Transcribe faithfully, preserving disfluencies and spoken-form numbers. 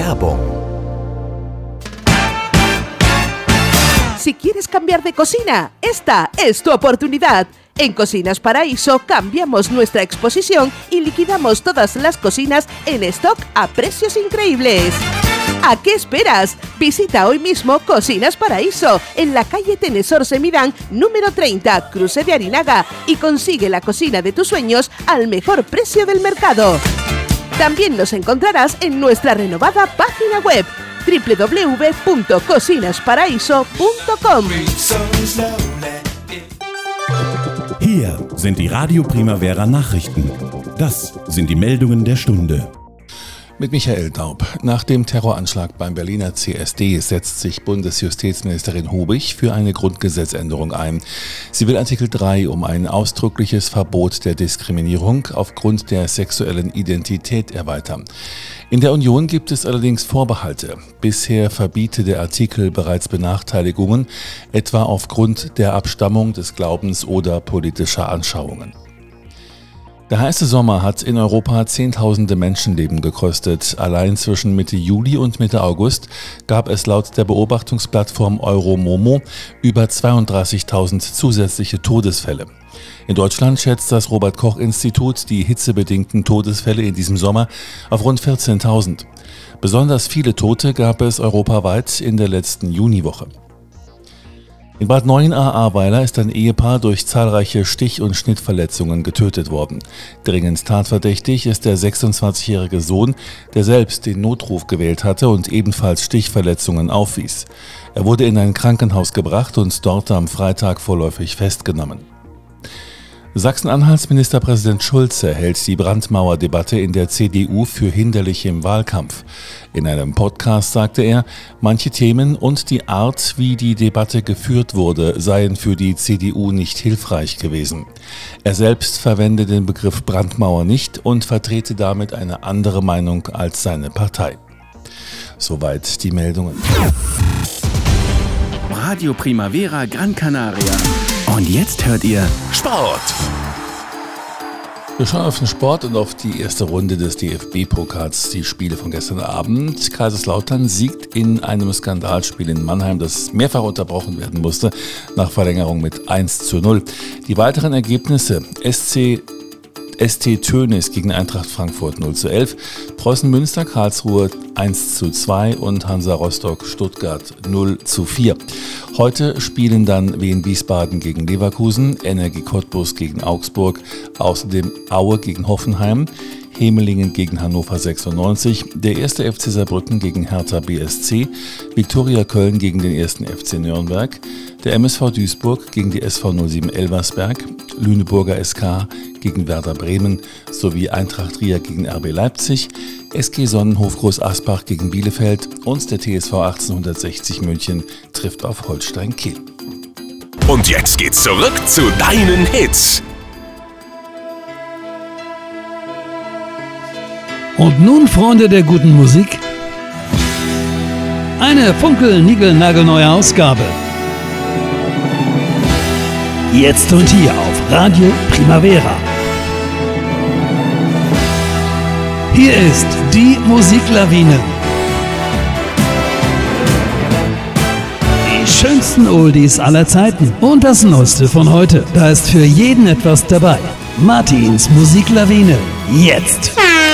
Werbung. Si quieres cambiar de cocina, esta es tu oportunidad. En Cocinas Paraíso cambiamos nuestra exposición y liquidamos todas las cocinas en stock a precios increíbles. ¿A qué esperas? Visita hoy mismo Cocinas Paraíso en la calle Tenesor Semidán número treinta, Cruce de Arinaga, y consigue la cocina de tus sueños al mejor precio del mercado. También nos encontrarás en nuestra renovada página web doble u doble u doble u punto cocinas paraíso punto com. Hier sind die Radio Primavera Nachrichten. Das sind die Meldungen der Stunde. Mit Michael Daub. Nach dem Terroranschlag beim Berliner C S D setzt sich Bundesjustizministerin Hubich für eine Grundgesetzänderung ein. Sie will Artikel drei um ein ausdrückliches Verbot der Diskriminierung aufgrund der sexuellen Identität erweitern. In der Union gibt es allerdings Vorbehalte. Bisher verbiete der Artikel bereits Benachteiligungen, etwa aufgrund der Abstammung, des Glaubens oder politischer Anschauungen. Der heiße Sommer hat in Europa Zehntausende Menschenleben gekostet. Allein zwischen Mitte Juli und Mitte August gab es laut der Beobachtungsplattform Euromomo über zweiunddreißigtausend zusätzliche Todesfälle. In Deutschland schätzt das Robert-Koch-Institut die hitzebedingten Todesfälle in diesem Sommer auf rund vierzehntausend. Besonders viele Tote gab es europaweit in der letzten Juniwoche. In Bad Neuenahr-Ahrweiler ist ein Ehepaar durch zahlreiche Stich- und Schnittverletzungen getötet worden. Dringend tatverdächtig ist der sechsundzwanzigjährige Sohn, der selbst den Notruf gewählt hatte und ebenfalls Stichverletzungen aufwies. Er wurde in ein Krankenhaus gebracht und dort am Freitag vorläufig festgenommen. Sachsen-Anhalts Ministerpräsident Schulze hält die Brandmauerdebatte in der C D U für hinderlich im Wahlkampf. In einem Podcast sagte er, manche Themen und die Art, wie die Debatte geführt wurde, seien für die C D U nicht hilfreich gewesen. Er selbst verwende den Begriff Brandmauer nicht und vertrete damit eine andere Meinung als seine Partei. Soweit die Meldungen. Radio Primavera Gran Canaria. Und jetzt hört ihr Sport. Wir schauen auf den Sport und auf die erste Runde des D F B-Pokals, die Spiele von gestern Abend. Kaiserslautern siegt in einem Skandalspiel in Mannheim, das mehrfach unterbrochen werden musste, nach Verlängerung mit eins zu null. Die weiteren Ergebnisse: S C S T Tönnies gegen Eintracht Frankfurt null zu elf, Preußen Münster Karlsruhe eins zu zwei und Hansa Rostock Stuttgart null zu vier. Heute spielen dann Wien Wiesbaden gegen Leverkusen, Energie Cottbus gegen Augsburg, außerdem Aue gegen Hoffenheim, Hemelingen gegen Hannover sechsundneunzig, der erste F C Saarbrücken gegen Hertha B S C, Viktoria Köln gegen den ersten F C Nürnberg, der M S V Duisburg gegen die S V null sieben Elversberg, Lüneburger S K gegen Werder Bremen sowie Eintracht Trier gegen R B Leipzig, S G Sonnenhof Groß Asbach gegen Bielefeld und der T S V achtzehnhundertsechzig München trifft auf Holstein Kiel. Und jetzt geht's zurück zu deinen Hits. Und nun, Freunde der guten Musik, eine funkel-nigel-nagelneue Ausgabe. Jetzt und hier auf Radio Primavera. Hier ist die Musiklawine. Die schönsten Oldies aller Zeiten und das Neueste von heute. Da ist für jeden etwas dabei. Martins Musiklawine. Jetzt.